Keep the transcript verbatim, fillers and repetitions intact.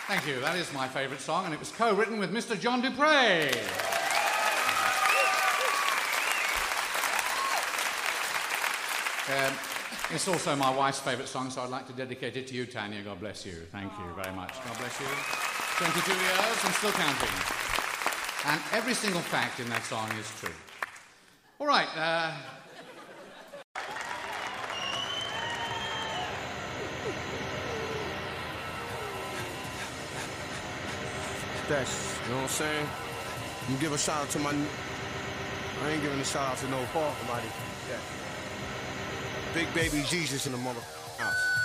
Thank you. That is my favourite song, and it was co-written with Mister John Dupre. Um, it's also my wife's favourite song, so I'd like to dedicate it to you, Tanya. God bless you. Thank you very much. God bless you. twenty-two years and still counting. And every single fact in that song is true. All right. Uh... That's, you know what I'm saying? I'm gonna give a shout out to my... I ain't giving a shout out to no Paul, somebody. Yeah. Big baby Jesus in the mother house.